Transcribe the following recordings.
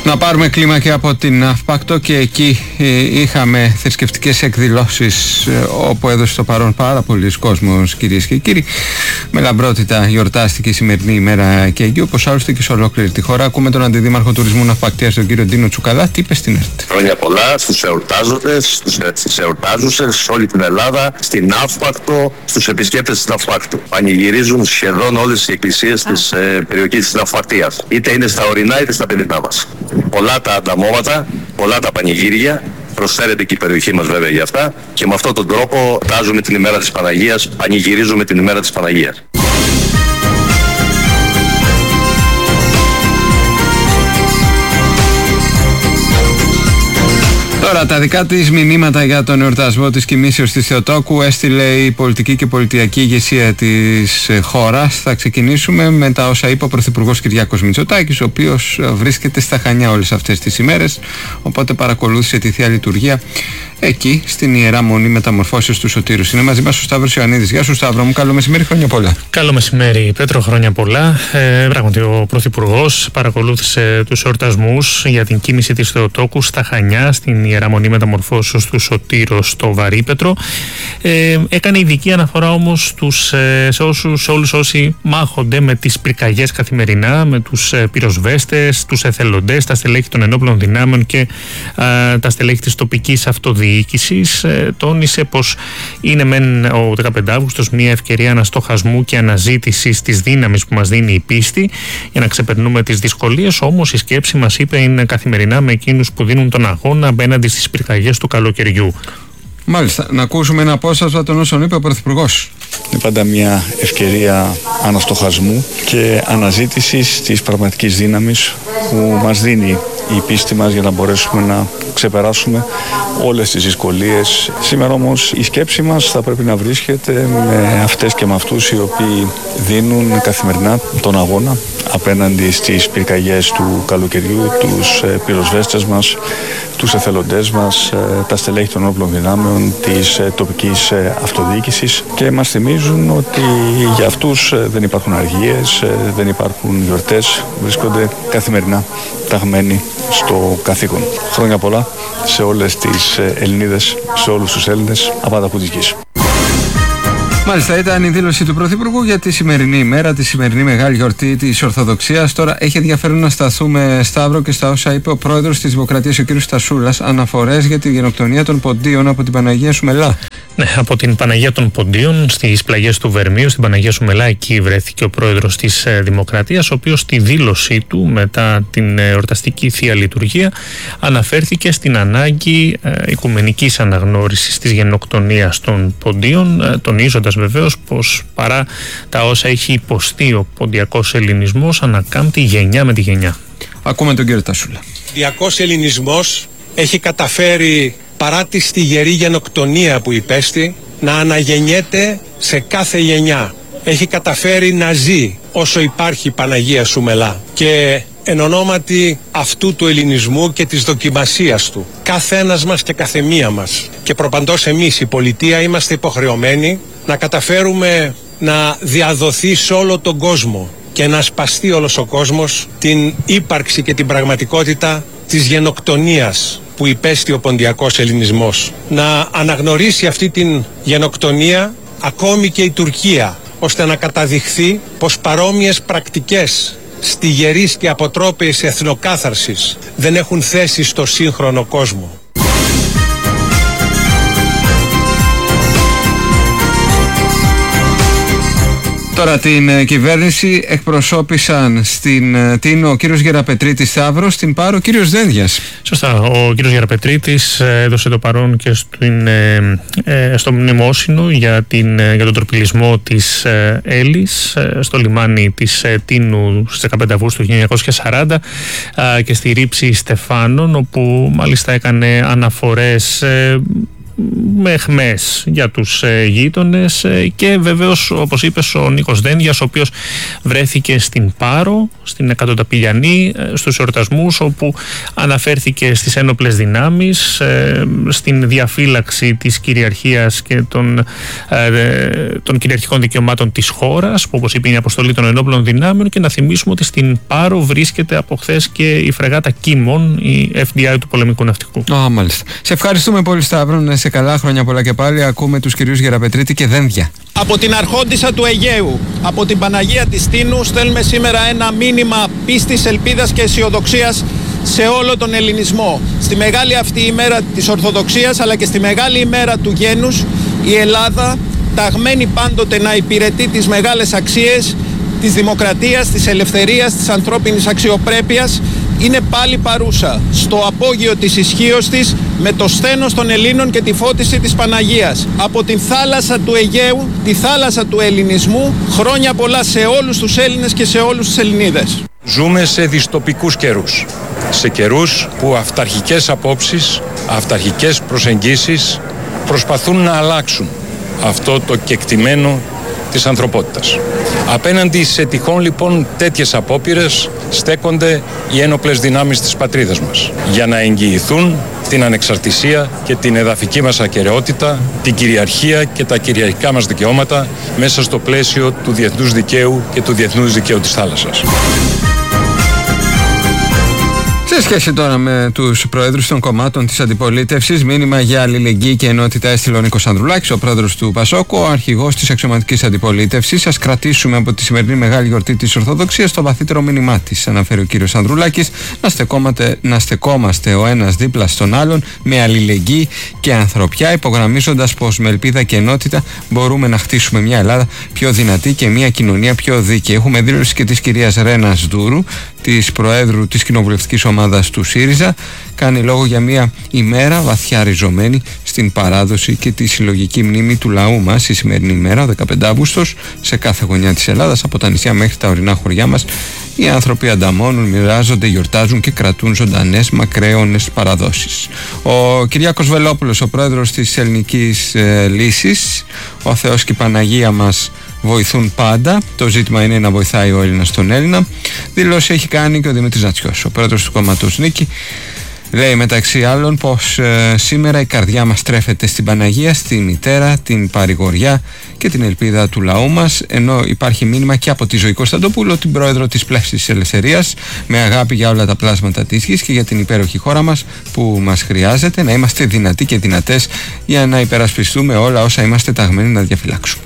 Να πάρουμε κλίμα και από την Ναύπακτο, και εκεί είχαμε θρησκευτικές εκδηλώσεις όπου έδωσε το παρόν πάρα πολλοί κόσμος, κυρίες και κύριοι. Με λαμπρότητα γιορτάστηκε η σημερινή ημέρα και εκεί, όπως άλλωστε και σε ολόκληρη τη χώρα. Ακούμε τον Αντιδήμαρχο Τουρισμού Ναυπακτίας, τον κύριο Ντίνο Τσουκαλά. Τι είπε στην ΕΡΤ? Χρόνια πολλά στους εορτάζοντες, στους εορτάζουσες, σε όλη την Ελλάδα, στην Ναύπακτο, στους επισκέπτες της Ναυπάκτου. Πανηγυρίζουν σχεδόν όλες οι εκκλησίες της περιοχής της Ναυπακτίας. Είτε είναι στα ορεινά είτε στα παιδινά μας. Πολλά τα ανταμώματα, πολλά τα πανηγύρια, προσφέρεται και η περιοχή μας βέβαια για αυτά, και με αυτόν τον τρόπο τάζουμε την ημέρα της Παναγίας, πανηγυρίζουμε την ημέρα της Παναγίας. Τώρα, τα δικά της μηνύματα για τον εορτασμό της κοιμήσεως της Θεοτόκου έστειλε η πολιτική και πολιτιακή ηγεσία της χώρας. Θα ξεκινήσουμε με τα όσα είπε ο Πρωθυπουργός Κυριάκος Μητσοτάκης, ο οποίος βρίσκεται στα Χανιά όλες αυτές τις ημέρες, οπότε παρακολούθησε τη Θεία Λειτουργία εκεί, στην Ιερά Μονή Μεταμορφώσεως του Σωτήρου. Είναι μαζί μας ο Σταύρος Ιωαννίδης. Γεια σου, Σταύρο μου, καλό μεσημέρι, χρόνια πολλά. Καλό μεσημέρι, Πέτρο, χρόνια πολλά. Πράγματι, ο Πρωθυπουργός παρακολούθησε τους εορτασμούς για την κοίμηση της Θεοτόκου στα Χανιά, στην Ιερά Μονή Μεταμορφώσεως του Σωτήρου στο Βαρύπετρο. Έκανε ειδική αναφορά όμως σε όλους όσοι μάχονται με τις πυρκαγιές καθημερινά, με τους πυροσβέστες, τους εθελοντές, τα στελέχη των ενόπλων δυνάμεων και τα στελέχη της τοπικής αυτοδιοίκησης. Τόνισε πως είναι μεν ο 15 Αύγουστος μια ευκαιρία αναστοχασμού και αναζήτησης της δύναμης που μας δίνει η πίστη για να ξεπερνούμε τις δυσκολίες, όμως η σκέψη μας, είπε, είναι καθημερινά με εκείνους που δίνουν τον αγώνα απέναντι στις πυρκαγιές του καλοκαιριού. Μάλιστα, να ακούσουμε ένα απόσπασμα των όσων είπε ο Πρωθυπουργός. Είναι πάντα μια ευκαιρία αναστοχασμού και αναζήτησης της πραγματικής δύναμης που μας δίνει η πίστη μας για να μπορέσουμε να ξεπεράσουμε όλες τις δυσκολίες. Σήμερα όμως η σκέψη μας θα πρέπει να βρίσκεται με αυτές και με αυτούς οι οποίοι δίνουν καθημερινά τον αγώνα απέναντι στις πυρκαγιές του καλοκαιριού, τους πυροσβέστες μας, τους εθελοντές μας, τα στελέχη των όπλων δυνάμεων, της τοπικής αυτοδιοίκησης, και μας θυμίζουν ότι για αυτούς δεν υπάρχουν αργίες, δεν υπάρχουν γιορτές, βρίσκονται καθημερινά ταγμένοι στο καθήκον. Χρόνια πολλά σε όλες τις Ελληνίδες, σε όλους τους Έλληνες, απάντα που της γης. Μάλιστα, ήταν η δήλωση του Πρωθυπουργού για τη σημερινή ημέρα, τη σημερινή μεγάλη γιορτή της Ορθοδοξίας. Τώρα έχει ενδιαφέρον να σταθούμε, Σταύρο, και στα όσα είπε ο πρόεδρος της Δημοκρατίας, ο κ. Στασούλας, αναφορές για τη γενοκτονία των Ποντίων από την Παναγία Σουμελά. Ναι, από την Παναγία των Ποντίων στις πλαγιές του Βερμίου, στην Παναγία Σουμελά, εκεί βρέθηκε ο πρόεδρος της Δημοκρατίας, ο οποίος στη δήλωσή του μετά την εορταστική Θεία Λειτουργία αναφέρθηκε στην ανάγκη οικουμενικής αναγνώρισης της γενοκτονίας των Ποντίων, τονίζοντας βεβαίως πως παρά τα όσα έχει υποστεί ο ποντιακός ελληνισμός, ανακάμπτει γενιά με τη γενιά. Ακούμε τον κύριο Τασούλα. Ο ποντιακός ελληνισμός έχει καταφέρει, παρά τη στιγερή γενοκτονία που υπέστη, να αναγεννιέται σε κάθε γενιά. Έχει καταφέρει να ζει όσο υπάρχει η Παναγία Σουμελά. Και εν ονόματι αυτού του ελληνισμού και της δοκιμασίας του, κάθε ένας μας και κάθε μία μας, και προπαντός εμείς η πολιτεία, είμαστε υποχρεωμένοι να καταφέρουμε να διαδοθεί σε όλο τον κόσμο και να σπαστεί όλος ο κόσμος την ύπαρξη και την πραγματικότητα της γενοκτονίας που υπέστη ο ποντιακός ελληνισμός. Να αναγνωρίσει αυτή την γενοκτονία ακόμη και η Τουρκία, ώστε να καταδειχθεί πως παρόμοιες πρακτικές στιγερής και αποτρόπαιης εθνοκάθαρσης δεν έχουν θέση στο σύγχρονο κόσμο. Τώρα την κυβέρνηση εκπροσώπησαν στην Τίνο ο κύριος Γεραπετρίτης Σταύρος, στην Πάρο ο κύριος Δένδιας. Σωστά, ο κύριος Γεραπετρίτης έδωσε το παρόν και στο μνημόσυνο για τον τροπιλισμό της Έλλης στο λιμάνι της Τίνου στις 15 Αυγούστου 1940 και στη ρήψη Στεφάνων, όπου μάλιστα έκανε αναφορές με αιχμές για τους γείτονες και βεβαίως, όπως είπες, ο Νίκος Δένδιας, ο οποίος βρέθηκε στην Πάρο, στην Εκατοταπηλιανή, στους εορτασμούς, όπου αναφέρθηκε στις ένοπλες δυνάμεις, στην διαφύλαξη της κυριαρχίας και των κυριαρχικών δικαιωμάτων της χώρας, που όπως είπε είναι η αποστολή των ενόπλων δυνάμεων, και να θυμίσουμε ότι στην Πάρο βρίσκεται από χθες και η φρεγάτα Κίμων, η FDI του πολεμικού ναυτικού. Μάλιστα. Σε ευχαριστούμε πολύ, Σταύρο. Να είσαι καλά, χρόνια πολλά και πάλι. Ακούμε τους κυρίους Γεραπετρίτη και Δένδια. Από την Αρχόντισσα του Αιγαίου, από την Παναγία της Τίνου, στέλνουμε σήμερα ένα μήνυμα πίστης, ελπίδας και αισιοδοξίας σε όλο τον ελληνισμό. Στη μεγάλη αυτή ημέρα της Ορθοδοξίας, αλλά και στη μεγάλη ημέρα του γένους, η Ελλάδα, ταγμένη πάντοτε να υπηρετεί τις μεγάλες αξίες της δημοκρατίας, της ελευθερίας, της ανθρώπινης αξιοπρέπειας, είναι πάλι παρούσα στο απόγειο της ισχύως της, με το σθένος των Ελλήνων και τη φώτιση της Παναγίας. Από την θάλασσα του Αιγαίου, τη θάλασσα του ελληνισμού, χρόνια πολλά σε όλους τους Έλληνες και σε όλους τους Ελληνίδες. Ζούμε σε δυστοπικούς καιρούς. Σε καιρούς που αυταρχικές απόψεις, αυταρχικές προσεγγίσεις προσπαθούν να αλλάξουν αυτό το κεκτημένο της ανθρωπότητας. Απέναντι σε τυχόν λοιπόν τέτοιες απόπειρες στέκονται οι ένοπλες δυνάμεις της πατρίδας μας για να εγγυηθούν την ανεξαρτησία και την εδαφική μας ακεραιότητα, την κυριαρχία και τα κυριαρχικά μας δικαιώματα μέσα στο πλαίσιο του διεθνούς δικαίου και του διεθνούς δικαίου της θάλασσας. Σε σχέση τώρα με τους προέδρους των κομμάτων της αντιπολίτευσης, μήνυμα για αλληλεγγύη και ενότητα έστειλε ο Νίκος Ανδρουλάκης, ο πρόεδρος του Πασόκ, ο αρχηγός της αξιωματικής αντιπολίτευσης. Ας κρατήσουμε από τη σημερινή μεγάλη γιορτή της Ορθοδοξίας το βαθύτερο μήνυμά της, αναφέρει ο κύριος Ανδρουλάκης, να στεκόμαστε ο ένας δίπλα στον άλλον με αλληλεγγύη και ανθρωπιά, υπογραμμίζοντας πως με ελπίδα και ενότητα μπορούμε να χτίσουμε μια Ελλάδα πιο δυνατή και μια κοινωνία πιο δίκαιη. Έχουμε δήλωση και της κυρίας Ρένας Δούρου, της Προέδρου της Κοινοβουλευτικής Ομάδας του ΣΥΡΙΖΑ. Κάνει λόγο για μια ημέρα βαθιά ριζωμένη στην παράδοση και τη συλλογική μνήμη του λαού μας. Η σημερινή ημέρα, ο 15 Αύγουστος, σε κάθε γωνιά της Ελλάδας, από τα νησιά μέχρι τα ορεινά χωριά μας, οι άνθρωποι ανταμώνουν, μοιράζονται, γιορτάζουν και κρατούν ζωντανές μακραίωνες παραδόσεις. Ο Κυριάκος Βελόπουλος, ο πρόεδρος της Ελληνικής Λύσης, ο Θεός και η Παναγία μας βοηθούν πάντα. Το ζήτημα είναι να βοηθάει ο Έλληνας τον Έλληνα. Δηλώσει έχει κάνει και ο Δημήτρης Νατσιός, ο πρόεδρος του κόμματος Νίκη. Λέει μεταξύ άλλων πως σήμερα η καρδιά μας τρέφεται στην Παναγία, στη Μητέρα, την παρηγοριά και την ελπίδα του λαού μας, ενώ υπάρχει μήνυμα και από τη Ζωή Κωνσταντοπούλου, την πρόεδρο της Πλεύσης της Ελευθερίας, με αγάπη για όλα τα πλάσματα της γης και για την υπέροχη χώρα μας που μας χρειάζεται, να είμαστε δυνατοί και δυνατές για να υπερασπιστούμε όλα όσα είμαστε ταγμένοι να διαφυλάξουμε.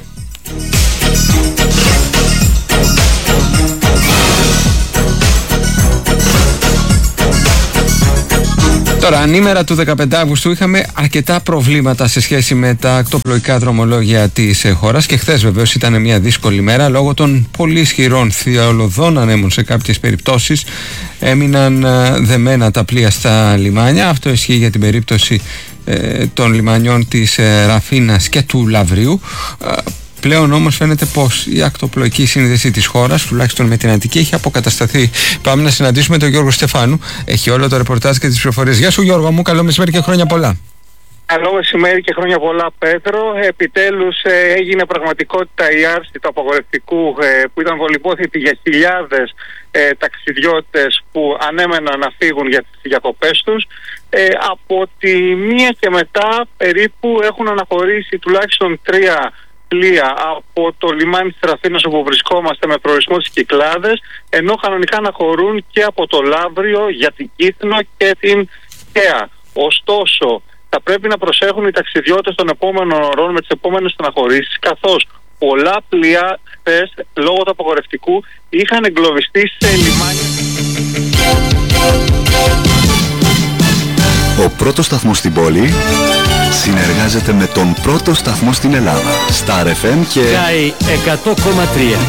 Τώρα, ανήμερα του 15 Αύγουστου είχαμε αρκετά προβλήματα σε σχέση με τα ακτοπλοϊκά δρομολόγια της χώρας και χθες βεβαίως ήταν μια δύσκολη μέρα λόγω των πολύ ισχυρών θειολωδών ανέμων. Σε κάποιες περιπτώσεις έμειναν δεμένα τα πλοία στα λιμάνια. Αυτό ισχύει για την περίπτωση των λιμανιών της Ραφίνας και του Λαυρίου. Πλέον όμως φαίνεται πως η ακτοπλοϊκή σύνδεση της χώρας, τουλάχιστον με την Αττική, έχει αποκατασταθεί. Πάμε να συναντήσουμε τον Γιώργο Στεφάνου. Έχει όλο το ρεπορτάζ και τις πληροφορίες. Γεια σου Γιώργο μου, καλό μεσημέρι και χρόνια πολλά. Καλό μεσημέρι και χρόνια πολλά, Πέτρο. Επιτέλους έγινε πραγματικότητα η άρση του απαγορευτικού που ήταν βολιπόθητη για χιλιάδες ταξιδιώτες που ανέμεναν να φύγουν για τις διακοπές τους. Από τη μία και μετά περίπου έχουν αναχωρήσει τουλάχιστον 3 πλοία από το λιμάνι της Ραφίνας όπου βρισκόμαστε με προορισμό στις Κυκλάδες, ενώ κανονικά αναχωρούν και από το Λαύριο για την Κύθνο και την Καία. Ωστόσο, θα πρέπει να προσέχουν οι ταξιδιώτες των επόμενων ωρών με τις επόμενες αναχωρήσεις, καθώς πολλά πλοία χθες λόγω του απαγορευτικού είχαν εγκλωβιστεί σε λιμάνια. Ο πρώτος σταθμός στην πόλη συνεργάζεται με τον πρώτο σταθμό στην Ελλάδα, Star FM και Sky 100,3.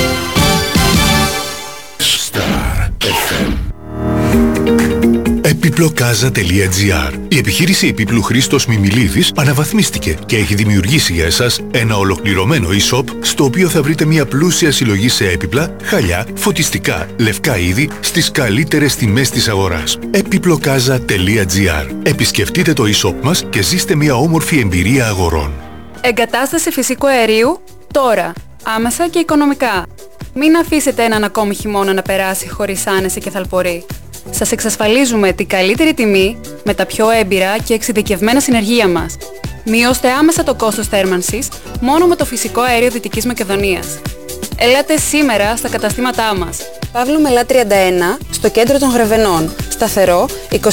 Star FM. Επιπλοκάζα.gr. Η επιχείρηση επίπλου Χρήστος Μιμιλίδης αναβαθμίστηκε και έχει δημιουργήσει για εσάς ένα ολοκληρωμένο e-shop στο οποίο θα βρείτε μια πλούσια συλλογή σε έπιπλα, χαλιά, φωτιστικά, λευκά είδη στις καλύτερες τιμές της αγοράς. Επιπλοκάζα.gr. Επισκεφτείτε το e-shop μας και ζήστε μια όμορφη εμπειρία αγορών. Εγκατάσταση φυσικού αερίου τώρα, άμεσα και οικονομικά. Μην αφήσετε έναν ακόμη χειμώνα να περάσει χωρίς άνεση και θαλπορή. Σας εξασφαλίζουμε την καλύτερη τιμή με τα πιο έμπειρα και εξειδικευμένα συνεργεία μας. Μειώστε άμεσα το κόστος θέρμανσης μόνο με το φυσικό αέριο Δυτικής Μακεδονίας. Ελάτε σήμερα στα καταστήματά μας. Παύλου Μελά 31, στο κέντρο των Γρεβενών. Σταθερό 24 620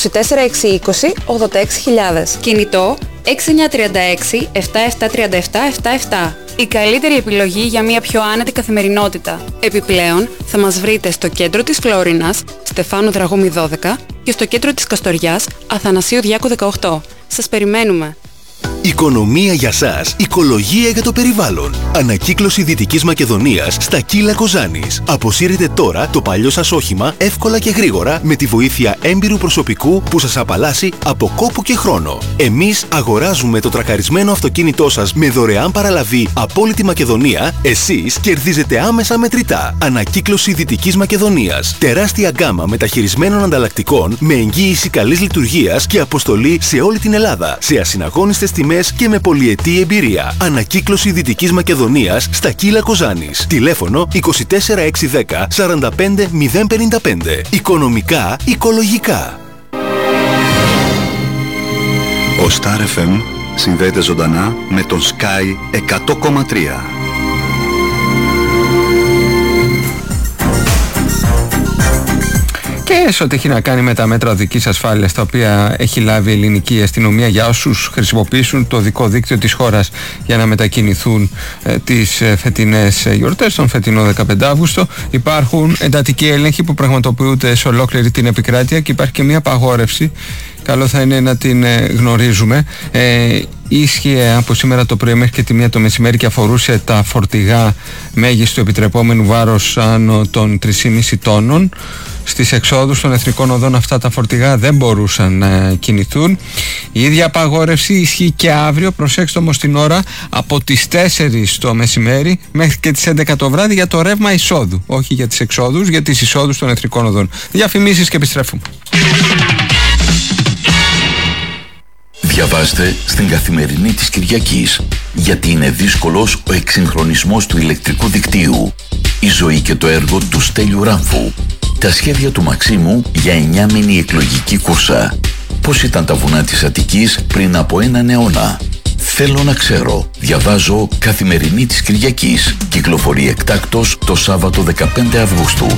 86.000. Κινητό 6936 7737 77. Η καλύτερη επιλογή για μια πιο άνετη καθημερινότητα. Επιπλέον, θα μας βρείτε στο κέντρο της Φλόρινας, Στεφάνου Δραγούμη 12 και στο κέντρο της Καστοριάς, Αθανασίου Διάκου 18. Σας περιμένουμε. Οικονομία για σας, οικολογία για το περιβάλλον. Ανακύκλωση Δυτικής Μακεδονίας στα Κύλα Κοζάνης. Αποσύρετε τώρα το παλιό σας όχημα εύκολα και γρήγορα με τη βοήθεια έμπειρου προσωπικού που σας απαλλάσσει από κόπο και χρόνο. Εμείς αγοράζουμε το τρακαρισμένο αυτοκίνητό σας με δωρεάν παραλαβή από όλη τη Μακεδονία. Εσείς κερδίζετε άμεσα μετρητά. Ανακύκλωση Δυτικής Μακεδονίας. Τεράστια γκάμα μεταχειρισμένων ανταλλακτικών με εγγύηση καλής λειτουργίας και αποστολή σε όλη την Ελλάδα. Σε ασυναγώνιστες τιμές και με πολυετή εμπειρία. Ανακύκλωση Δυτικής Μακεδονίας στα Κύλα Κοζάνης. Τηλέφωνο 24610 45 055. Οικονομικά, οικολογικά. Ο Star FM συνδέεται ζωντανά με τον Sky 100,3. Και σε ό,τι έχει να κάνει με τα μέτρα οδικής ασφάλειας τα οποία έχει λάβει η ελληνική αστυνομία για όσους χρησιμοποιήσουν το οδικό δίκτυο της χώρας για να μετακινηθούν τις φετινές γιορτές, τον φετινό 15 Αύγουστο, υπάρχουν εντατικοί έλεγχοι που πραγματοποιούνται σε ολόκληρη την επικράτεια και υπάρχει και μια απαγόρευση. Καλό θα είναι να την γνωρίζουμε. Ίσχυε από σήμερα το πρωί μέχρι και τη 1 το μεσημέρι και αφορούσε τα φορτηγά μέγιστου επιτρεπόμενου βάρος άνω των 3,5 τόνων. Στις εξόδους των εθνικών οδών αυτά τα φορτηγά δεν μπορούσαν να κινηθούν. Η ίδια απαγόρευση ισχύει και αύριο, προσέξτε όμως την ώρα, από τις 4 το μεσημέρι μέχρι και τις 11 το βράδυ για το ρεύμα εισόδου. Όχι για τις εξόδους, για τις εισόδους των εθνικών οδών. Διαφημίσεις και επιστρέφουμε. Διαβάστε στην Καθημερινή της Κυριακής, γιατί είναι δύσκολος ο εξυγχρονισμός του ηλεκτρικού δικτύου. Η ζωή και το έργο του Στέλιου Ράμφου. Τα σχέδια του Μαξίμου για 9μηνη εκλογική κούρσα. Πώς ήταν τα βουνά της Αττικής πριν από έναν αιώνα. Θέλω να ξέρω. Διαβάζω Καθημερινή της Κυριακής. Κυκλοφορεί εκτάκτος το Σάββατο 15 Αυγούστου.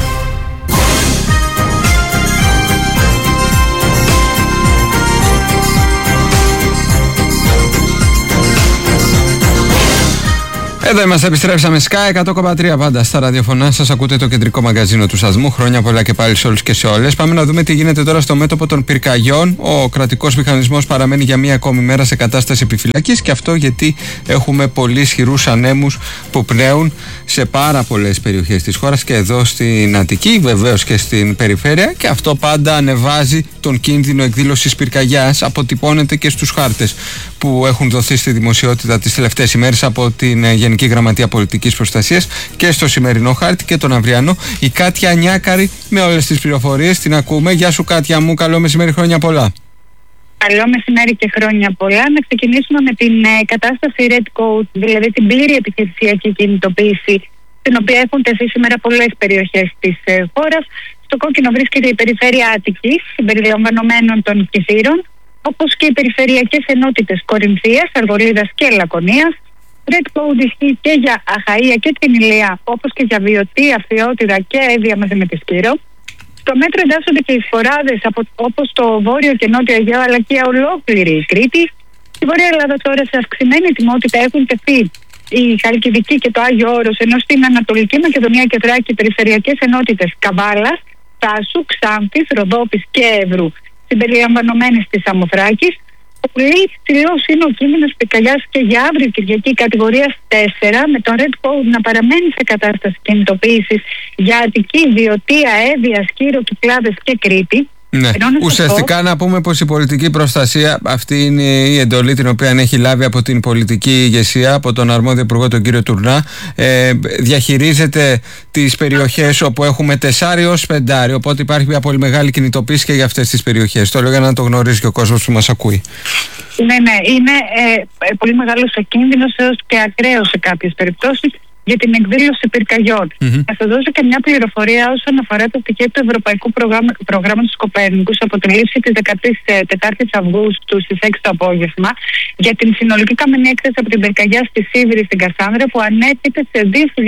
Εδώ είμαστε, επιστρέψαμε. Sky 100,3 πάντα στα ραδιοφωνά σας. Ακούτε το κεντρικό μαγκαζίνο του Σασμού. Χρόνια πολλά και πάλι σε όλους και σε όλες. Πάμε να δούμε τι γίνεται τώρα στο μέτωπο των πυρκαγιών. Ο κρατικός μηχανισμός παραμένει για μία ακόμη μέρα σε κατάσταση επιφυλακής και αυτό γιατί έχουμε πολύ ισχυρούς ανέμους που πνέουν σε πάρα πολλές περιοχές της χώρας και εδώ στην Αττική, βεβαίως και στην περιφέρεια, και αυτό πάντα ανεβάζει τον κίνδυνο εκδήλωσης πυρκαγιάς. Αποτυπώνεται και στους χάρτες που έχουν δοθεί στη δημοσιότητα τις τελευταίες ημέρες από την Γενική Γραμματεία Πολιτικής Προστασίας και στο σημερινό χάρτη και τον αυριανό. Η Κάτια Νιάκαρη με όλες τις πληροφορίες. Την ακούμε. Γεια σου Κάτια μου, καλό μεσημέρι, χρόνια πολλά. Καλό μεσημέρι και χρόνια πολλά. Να ξεκινήσουμε με την κατάσταση Red Code, δηλαδή την πλήρη επιχειρησιακή κινητοποίηση, στην οποία έχουν τεθεί σήμερα πολλές περιοχές της χώρας. Στο κόκκινο βρίσκεται η περιφέρεια Αττικής, συμπεριλαμβανομένων των Κηφύρων, όπως και οι περιφερειακές ενότητες Κορινθίας, Αργολίδας και Λακωνίας. Red Code ισχύει και για Αχαΐα και την Ηλία, όπως και για Βιωτή, Αφιότιδα και Εύβοια μαζί με τη Σκύρο. Στο μέτρο εντάσσονται και οι Σφοράδες, όπως το Βόρειο και Νότιο Αιγαίο, αλλά και ολόκληρη η Κρήτη. Στη Βόρεια Ελλάδα τώρα σε αυξημένη ετοιμότητα έχουν τεθεί η Χαλκιδική και το Άγιο Όρος, ενώ στην Ανατολική Μακεδονία και Θράκη οι περιφερειακές ενότητες Καβάλας, Τάσου, Ξάνθης, Ροδόπης και Εύρου, συμπεριλαμβανομένης της Σαμοθράκης. Πολύ υψηλός είναι ο κίνδυνος πυρκαγιάς και για αύριο Κυριακή κατηγορίας 4, με το Red Code να παραμένει σε κατάσταση κινητοποίησης για Αττική, Βιωτία, Εύβοια, Σκύρο, Κυκλάδες και Κρήτη. Ναι. Ουσιαστικά να πούμε πως η πολιτική προστασία, αυτή είναι η εντολή την οποία έχει λάβει από την πολιτική ηγεσία, από τον αρμόδιο υπουργό τον κύριο Τουρνά, διαχειρίζεται τις περιοχές όπου έχουμε 4 έως 5, οπότε υπάρχει μια πολύ μεγάλη κινητοποίηση και για αυτές τις περιοχές. Το λέω για να το γνωρίζει και ο κόσμος που μας ακούει. Ναι, είναι πολύ μεγάλος ο κίνδυνος έως και ακραίος σε κάποιες περιπτώσεις για την εκδήλωση πυρκαγιών. Θα σας δώσω και μια πληροφορία όσον αφορά το στοιχείο του Ευρωπαϊκού Προγράμματος Κοπέρνικους από τη λήψη της 14ης Αυγούστου στις 6 το απόγευμα για την συνολική καμενή έκταση από την πυρκαγιά στη Σίβηρη στην Κασάνδρα που ανέφερε σε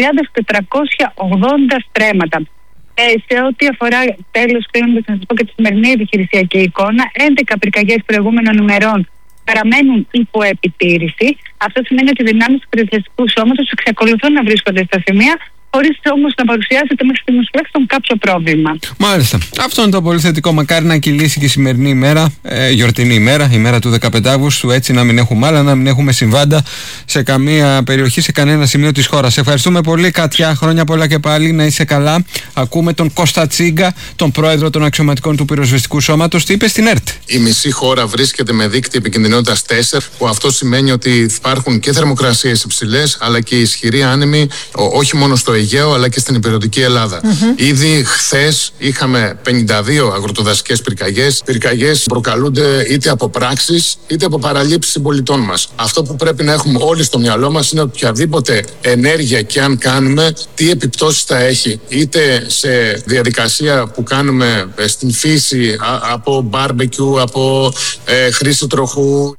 2.480 στρέμματα. Σε ό,τι αφορά, τέλος κλείνοντας να σας πω και τη σημερινή επιχειρησιακή εικόνα, 11 πυρκαγιές προηγούμενων ημερών παραμένουν υπό επιτήρηση. Αυτό σημαίνει ότι οι δυνάμεις του πυροσβεστικού σώματος εξακολουθούν να βρίσκονται στα σημεία, χωρίς όμως να παρουσιάζεται μέχρι στιγμής τουλάχιστον κάποιο πρόβλημα. Μάλιστα. Αυτό είναι το πολύ θετικό. Μακάρι να κυλήσει και η σημερινή ημέρα, γιορτινή ημέρα, η μέρα του 15 Αύγουστου, έτσι να μην έχουμε άλλα, να μην έχουμε συμβάντα σε καμία περιοχή, σε κανένα σημείο της χώρας. Ευχαριστούμε πολύ, Κατιά. Χρόνια πολλά και πάλι. Να είσαι καλά. Ακούμε τον Κώστα Τσίγκα, τον πρόεδρο των αξιωματικών του πυροσβεστικού σώματος. Τι είπε στην ΕΡΤ. Η μισή χώρα βρίσκεται με δίκτυο επικινδυνότητας 4, που αυτό σημαίνει ότι υπάρχουν και θερμοκρασίες υψηλές, αλλά και ισχυροί άνεμοι, όχι μόνο στο Αιγαίο αλλά και στην υπηρετική Ελλάδα. Ήδη χθες είχαμε 52 αγροτοδασικές πυρκαγιές. Πυρκαγιές προκαλούνται είτε από πράξεις είτε από παραλήψεις συμπολιτών μας. Αυτό που πρέπει να έχουμε όλοι στο μυαλό μας είναι ότι οποιαδήποτε ενέργεια και αν κάνουμε, τι επιπτώσεις θα έχει. Είτε σε διαδικασία που κάνουμε στην φύση, από μπάρμπεκιου, από χρήση τροχού.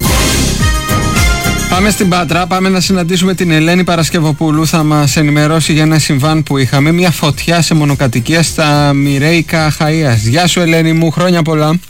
Πάμε στην Πάτρα, πάμε να συναντήσουμε την Ελένη Παρασκευοπούλου. Θα μας ενημερώσει για ένα συμβάν που είχαμε, μια φωτιά σε μονοκατοικία στα Μοιραίικα Αχαΐας. Γεια σου Ελένη μου, χρόνια πολλά.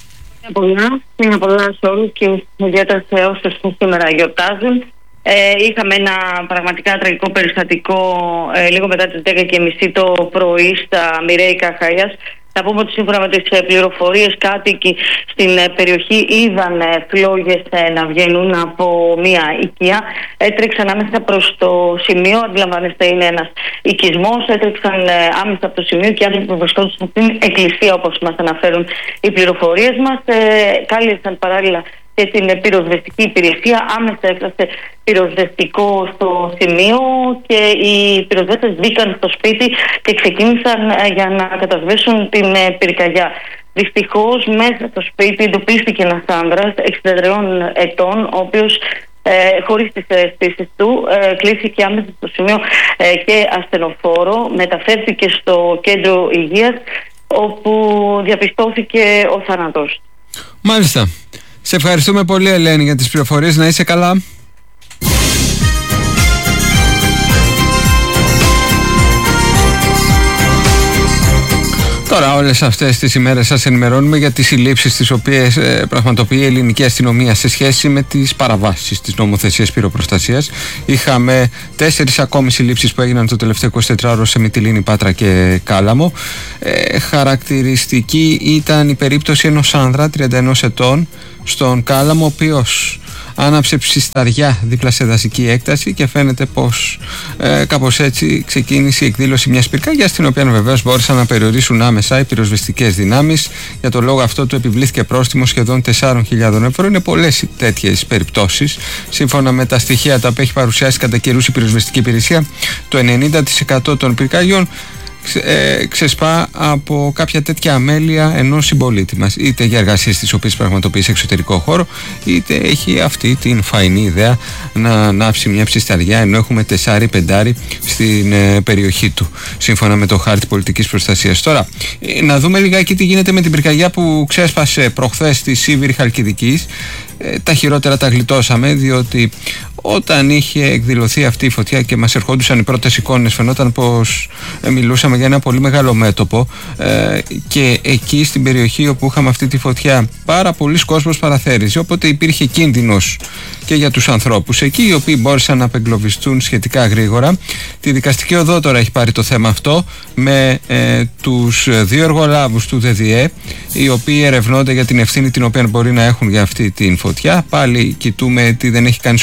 Χρόνια πολλά σε όλους και ιδιαίτερα σε όσους που σήμερα γιορτάζουν. Είχαμε ένα πραγματικά τραγικό περιστατικό λίγο μετά τις 10:30 το πρωί στα Μοιραίικα Αχαΐας. Θα πούμε ότι σύμφωνα με τις πληροφορίες, κάτοικοι στην περιοχή είδαν φλόγες να βγαίνουν από μια οικία. Έτρεξαν άμεσα προς το σημείο, αντιλαμβάνεστε είναι ένας οικισμός, έτρεξαν άμεσα από το σημείο και οι άνθρωποι που βρισκόντουσαν στην εκκλησία, όπως μας αναφέρουν οι πληροφορίες μας, κάλεσαν παράλληλα και την πυροσβεστική υπηρεσία. Άμεσα έφτασε πυροσβεστικό στο σημείο και οι πυροσβέστες μπήκαν στο σπίτι και ξεκίνησαν για να κατασβέσουν την πυρκαγιά. Δυστυχώς μέσα στο σπίτι εντοπίστηκε ένας άνδρας 63 ετών, ο οποίος χωρίς τις αισθήσεις του κλήθηκε άμεσα στο σημείο και ασθενοφόρο, μεταφέρθηκε στο κέντρο υγείας όπου διαπιστώθηκε ο θάνατος. Μάλιστα. Σε ευχαριστούμε πολύ Ελένη για τις πληροφορίες, να είσαι καλά. Τώρα όλες αυτές τις ημέρες σας ενημερώνουμε για τις συλλήψεις τις οποίες πραγματοποιεί η ελληνική αστυνομία σε σχέση με τις παραβάσεις της νομοθεσίας πυροπροστασίας. Είχαμε 4 ακόμη συλλήψεις που έγιναν το τελευταίο 24ωρο σε Μυτιλήνη, Πάτρα και Κάλαμο. Χαρακτηριστική ήταν η περίπτωση ενός άνδρα 31 ετών στον Κάλαμο, ο οποίος άναψε ψισταριά δίπλα σε δασική έκταση και φαίνεται πως κάπως έτσι ξεκίνησε η εκδήλωση μιας πυρκαγιάς, στην οποία βεβαίως μπόρεσαν να περιορίσουν άμεσα οι πυροσβεστικές δυνάμεις. Για το λόγο αυτό του επιβλήθηκε πρόστιμο σχεδόν 4.000 ευρώ. Είναι πολλές τέτοιες περιπτώσεις. Σύμφωνα με τα στοιχεία τα οποία έχει παρουσιάσει κατά καιρούς η πυροσβεστική υπηρεσία, το 90% των πυρκαγιών ξεσπά από κάποια τέτοια αμέλεια ενός συμπολίτη μας, είτε για εργασίες τις οποίες πραγματοποιεί σε εξωτερικό χώρο, είτε έχει αυτή την φαϊνή ιδέα να ανάψει μια ψισταριά ενώ έχουμε 4-5 στην περιοχή του, σύμφωνα με το χάρτη πολιτικής προστασίας. Τώρα, να δούμε λιγάκι τι γίνεται με την πυρκαγιά που ξέσπασε προχθές στη Σίβηρη Χαλκιδικής. Τα χειρότερα τα γλιτώσαμε, διότι όταν είχε εκδηλωθεί αυτή η φωτιά και μας ερχόντουσαν οι πρώτες εικόνες, φαινόταν πως μιλούσαμε για ένα πολύ μεγάλο μέτωπο, και εκεί στην περιοχή όπου είχαμε αυτή τη φωτιά πάρα πολλοί κόσμος παραθέριζε, οπότε υπήρχε κίνδυνος και για τους ανθρώπους εκεί, οι οποίοι μπόρεσαν να απεγκλωβιστούν σχετικά γρήγορα. Τη δικαστική οδό τώρα έχει πάρει το θέμα αυτό με τους 2 εργολάβους του ΔΔΕ, οι οποίοι ερευνώνται για την ευθύνη την οποία μπορεί να έχουν για αυτή την φωτιά. Πάλι κοιτούμε τι δεν έχει κάνει σωστά στο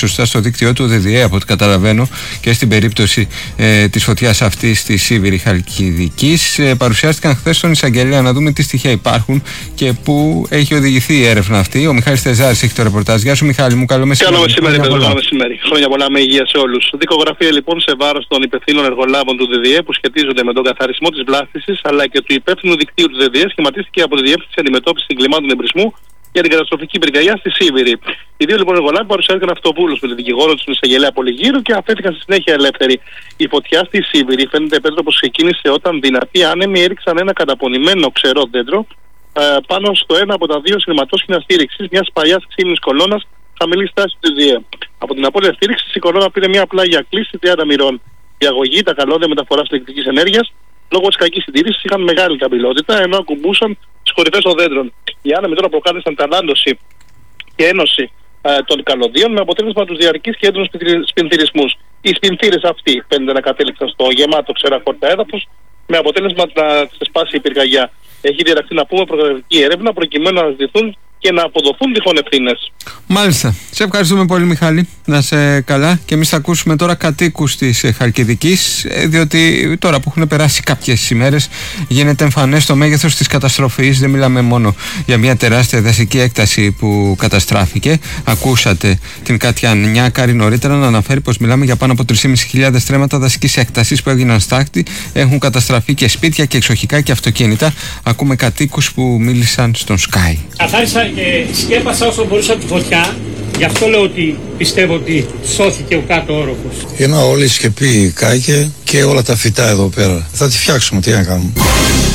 δίκτυό του ΔΔΕ, από ό,τι καταλαβαίνω, και στην περίπτωση της φωτιάς αυτής στη Σίβηρη Χαλκιδικής. Παρουσιάστηκαν χθες στον εισαγγελέα, να δούμε τι στοιχεία υπάρχουν και πού έχει οδηγηθεί η έρευνα αυτή. Ο Μιχάλης Τεζάρης έχει το ρεπορτάζ. Γεια σου, Μιχάλη μου, καλό μεσημέρι. Καλό μεσημέρι, καλό μεσημέρι. Χρόνια πολλά, με υγεία σε όλους. Δικογραφία λοιπόν σε βάρος των υπευθύνων εργολάβων του ΔΔΕ που σχετίζονται με τον καθαρισμό της βλάστησης αλλά και του υπεύθυνου δικτύου του ΔΔΕ σχηματίστηκε από τη Διεύθυνση Αντιμετώπισης Εγκλημάτων Εμπρισμού για την καταστροφική πυρκαγιά στη Σίβηρη. Οι δύο λοιπόν εργολάβοι παρουσιάστηκαν αυτοβούλους με τον δικηγόρο του στον εισαγγελέα Πολυγύρου και αφέθηκαν στη συνέχεια ελεύθεροι. Η φωτιά στη Σίβηρη φαίνεται, Πέτρο, πως ξεκίνησε όταν δυνατοί άνεμοι έριξαν ένα καταπονημένο ξερό δέντρο πάνω στο ένα από τα δύο σειρματόσχηνα στήριξης μιας παλιάς ξύλινης κολόνας χαμηλής τάσης του ΔΔΕ. Από την απώλεια στήριξης η κολόνα πήρε μια πλάγια κλίση 30 μοιρών. Η αγωγή, τα καλώδια μεταφοράς ηλεκτρικής ενέργειας, λόγω της κακής συντήρησης είχαν μεγάλη καμπυλότητα ενώ ακουμπούσαν τις κορυφές των δέντρων. Οι άνεμοι τώρα προκάλεσαν ταλάντωση και ένωση των καλωδίων με αποτέλεσμα τους διαρκείς και έντονους σπινθυρισμούς. Οι σπινθύρες αυτοί φαίνεται να κατέληξαν στο γεμάτο ξεραχόρτα έδαφος με αποτέλεσμα να ξεσπάσει η πυρκαγιά. Έχει διαταχθεί, να πούμε, προκαταρκτική έρευνα προκειμένου να αναζητηθούν και να αποδοθούν τυχόν ευθύνες. Μάλιστα. Σε ευχαριστούμε πολύ, Μιχάλη. Να είσαι καλά. Και εμείς θα ακούσουμε τώρα κατοίκους της Χαλκιδικής, διότι τώρα που έχουν περάσει κάποιες ημέρες γίνεται εμφανές το μέγεθος της καταστροφής. Δεν μιλάμε μόνο για μια τεράστια δασική έκταση που καταστράφηκε. Ακούσατε την Κάτια Νιάκαρη νωρίτερα να αναφέρει πως μιλάμε για πάνω από 3.500 στρέμματα δασικής έκτασης που έγιναν στάχτη. Έχουν καταστραφεί και σπίτια και εξοχικά και αυτοκίνητα. Ακούμε κατοίκους που μίλησαν στον Sky. Καθάρισα και σκέπασα όσο μπορούσα τη φωτιά, γι' αυτό λέω ότι πιστεύω ότι σώθηκε ο κάτω όροφος. Όλη η σκεπή κάηκε και όλα τα φυτά εδώ πέρα. Θα τη φτιάξουμε, τι να κάνουμε.